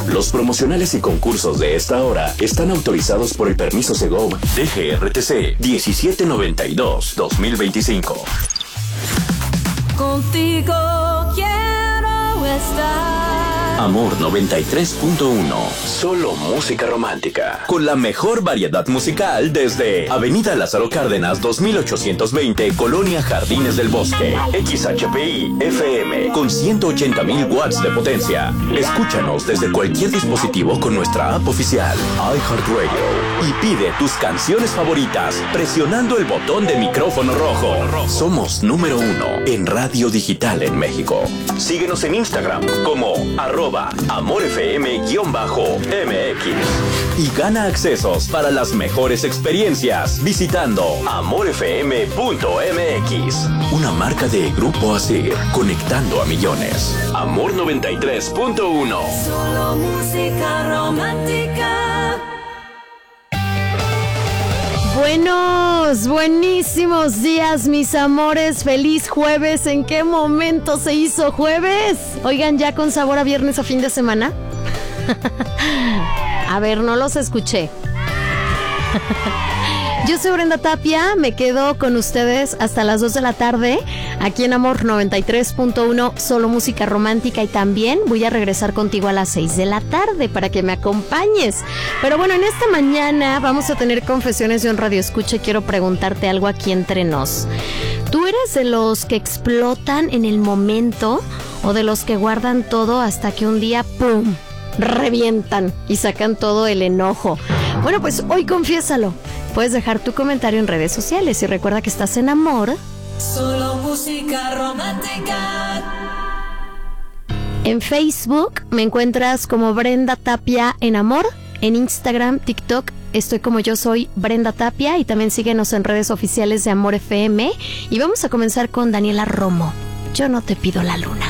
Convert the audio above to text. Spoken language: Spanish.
Los promocionales y concursos de esta hora están autorizados por el permiso Segov DGRTC 1792-2025. Contigo quiero estar. Amor 93.1. Solo música romántica. Con la mejor variedad musical desde Avenida Lázaro Cárdenas 2820, Colonia Jardines del Bosque. XHPI FM con 180,000 watts de potencia. Escúchanos desde cualquier dispositivo con nuestra app oficial iHeartRadio y pide tus canciones favoritas presionando el botón de micrófono rojo. Somos número 1 en radio digital en México. Síguenos en Instagram como @AmorFM_MX y gana accesos para las mejores experiencias visitando amorfm.mx. Una marca de Grupo Asir, conectando a millones. Amor 93.1. Solo música romántica. Buenísimos días, mis amores. Feliz jueves. ¿En qué momento se hizo jueves? Oigan, ya con sabor a viernes a fin de semana. A ver, no los escuché. Yo soy Brenda Tapia, me quedo con ustedes hasta las 2 de la tarde, aquí en Amor 93.1, solo música romántica, y también voy a regresar contigo a las 6 de la tarde para que me acompañes. Pero bueno, en esta mañana vamos a tener confesiones de un radioescucha y quiero preguntarte algo aquí entre nos. ¿Tú eres de los que explotan en el momento o de los que guardan todo hasta que un día, ¡pum!, revientan y sacan todo el enojo? Bueno, pues hoy confiésalo. Puedes dejar tu comentario en redes sociales y recuerda que estás en Amor. Solo música romántica. En Facebook me encuentras como Brenda Tapia en Amor. En Instagram, TikTok, estoy como Yo Soy Brenda Tapia. Y también síguenos en redes oficiales de Amor FM. Y vamos a comenzar con Daniela Romo. Yo no te pido la luna.